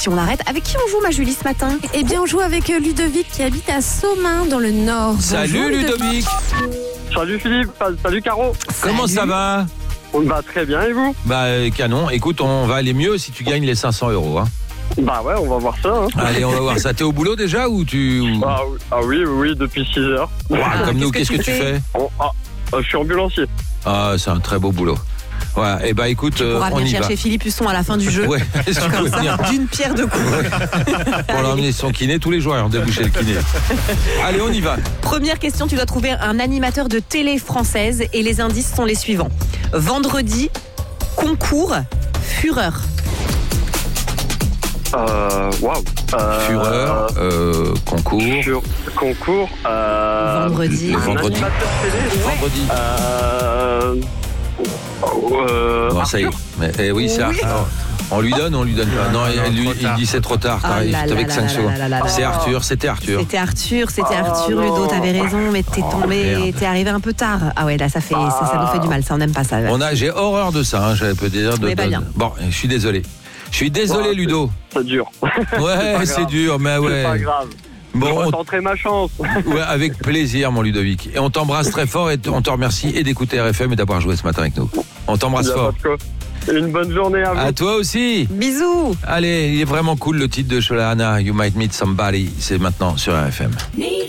si on l'arrête. Avec qui on joue, ma Julie, ce matin? Eh bien, on joue avec Ludovic qui habite à Somain dans le Nord. Salut Bonjour, Ludovic. Salut Philippe, salut Caro. Comment ça va? Bah très bien, et vous? Bah canon. Écoute, on va aller mieux si tu gagnes les 500 €. Hein. Bah ouais, on va voir ça. Hein. Allez, on va voir ça. T'es au boulot déjà ou tu... Oui, depuis 6 heures. Comme nous, qu'est-ce que tu fais? Je suis ambulancier. Ah, c'est un très beau boulot. Ouais, et bah écoute, On va on venir y va. chercher Philippe Husson à la fin du jeu. Ouais, est-ce que tu Comme peux ça, venir d'une pierre deux coups. pour l'emmener son kiné tous les jours et en déboucher le kiné. Allez, on y va. Première question, tu dois trouver un animateur de télé française et les indices sont les suivants. Vendredi, concours, fureur. Waouh. Fureur, concours. Concours. Vendredi. Le vendredi. Animateur télé. Vendredi. Bon, ça y est. Mais, oui, c'est Arthur. On lui donne pas. Non, il dit c'est trop tard. T'arrives, t'avais que 5 secondes. C'est Arthur, c'était Arthur. C'était Arthur, Ludo, t'avais raison, mais t'es tombé, merde. t'es arrivé un peu tard. Ah ouais, là, ça nous fait du mal, ça, on n'aime pas ça. J'ai horreur de ça, hein, j'avais peut dire Mais pas bien. Bon, je suis désolé. Ludo. C'est dur. Ouais, c'est dur, mais ouais. C'est pas grave. Bon, je retenterai ma chance. Ouais, avec plaisir, mon Ludovic. Et on t'embrasse très fort et on te remercie et d'écouter RFM et d'avoir joué ce matin avec nous. On t'embrasse fort. Une bonne journée à vous. À toi aussi. Bisous. Allez, il est vraiment cool le titre de Sholahana, You Might Meet Somebody. C'est maintenant sur RFM.